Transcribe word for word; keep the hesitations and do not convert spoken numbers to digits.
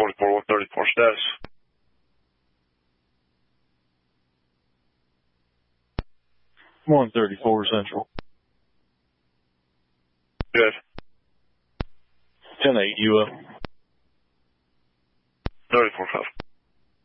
twenty-four one thirty-four status. one thirty-four Central. Good. ten eight U L.